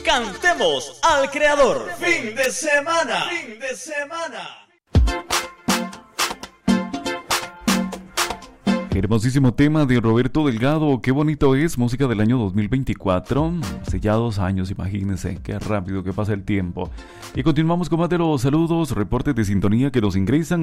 Cantemos al Creador. Fin de semana. Fin de semana. Hermosísimo tema de Roberto Delgado, qué bonito es, música del año 2024, hace ya 2 años, imagínense, qué rápido que pasa el tiempo. Y continuamos con más de los saludos, reportes de sintonía que nos ingresan,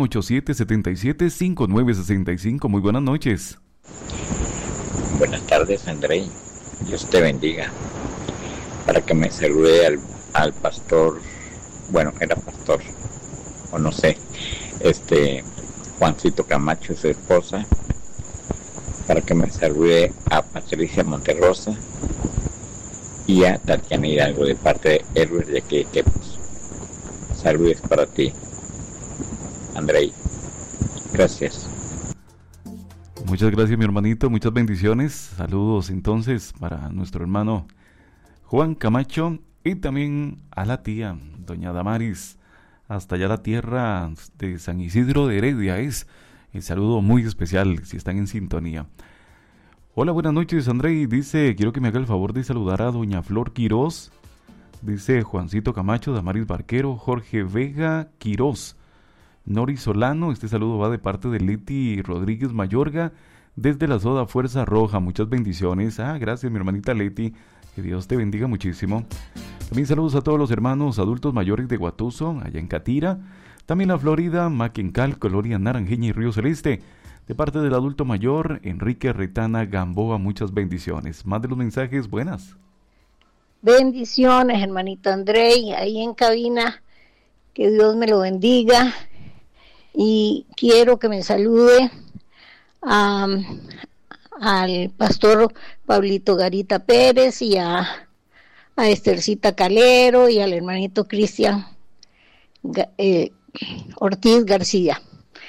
8777-5965, muy buenas noches. Buenas tardes, Andrei, Dios te bendiga, para que me salude al pastor, bueno, era pastor, o no sé, Juancito Camacho y su esposa, para que me salude a Patricia Monterrosa y a Tatiana Hidalgo de parte de Héroes de Quequepos. Saludos para ti, Andrei. Gracias. Muchas gracias, mi hermanito, muchas bendiciones. Saludos entonces para nuestro hermano Juan Camacho y también a la tía, doña Damaris, hasta allá la tierra de San Isidro de Heredia es. El saludo muy especial si están en sintonía. Hola, buenas noches, Andrei. Dice, quiero que me haga el favor de saludar a doña Flor Quirós. Dice Juancito Camacho, Damaris Barquero, Jorge Vega Quirós, Nori Solano. Este saludo va de parte de Leti Rodríguez Mayorga desde la Soda Fuerza Roja. Muchas bendiciones. Gracias, mi hermanita Leti. Que Dios te bendiga muchísimo. También saludos a todos los hermanos adultos mayores de Guatuso, allá en Catira. También la Florida, Maquencal, Colonia Naranjeña y Río Celeste. De parte del adulto mayor, Enrique Retana Gamboa, muchas bendiciones. Más de los mensajes, buenas. Bendiciones, hermanito Andrei, ahí en cabina. Que Dios me lo bendiga. Y quiero que me salude al pastor Pablito Garita Pérez y a Estercita Calero y al hermanito Cristian Ortiz García,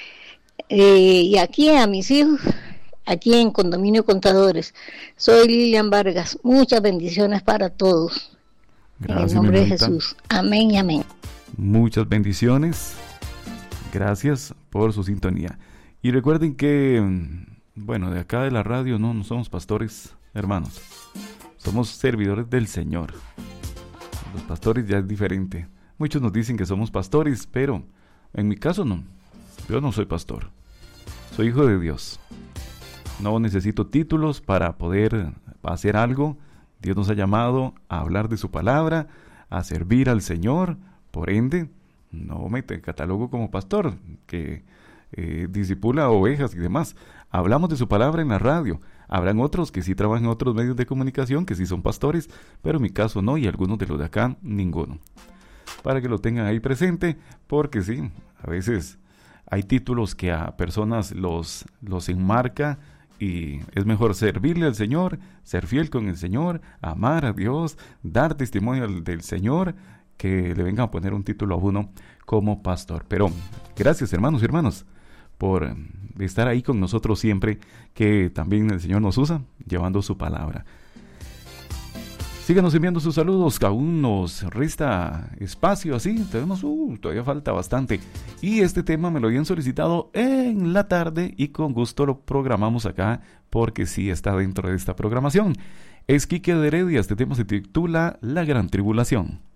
y aquí a mis hijos, aquí en Condominio Contadores. Soy Lilian Vargas. Muchas bendiciones para todos. Gracias, en el nombre de Jesús. Amén y amén. Muchas bendiciones. Gracias por su sintonía. Y recuerden que, bueno, de acá de la radio no somos pastores, hermanos. Somos servidores del Señor. Los pastores ya es diferente. Muchos nos dicen que somos pastores, pero en mi caso no. Yo no soy pastor. Soy hijo de Dios. No necesito títulos para poder hacer algo. Dios nos ha llamado a hablar de su palabra, a servir al Señor. Por ende, no me catalogo como pastor, que discipula ovejas y demás. Hablamos de su palabra en la radio. Habrán otros que sí trabajan en otros medios de comunicación, que sí son pastores, pero en mi caso no, y algunos de los de acá, ninguno. Para que lo tengan ahí presente, porque sí, a veces hay títulos que a personas los enmarca, y es mejor servirle al Señor, ser fiel con el Señor, amar a Dios, dar testimonio del Señor, que le vengan a poner un título a uno como pastor. Pero gracias, hermanos y hermanas, por estar ahí con nosotros siempre, que también el Señor nos usa llevando su palabra. Síganos enviando sus saludos, que aún nos resta espacio, así, todavía falta bastante. Y este tema me lo habían solicitado en la tarde y con gusto lo programamos acá, porque sí está dentro de esta programación. Es Quique de Heredia, este tema se titula La Gran Tribulación.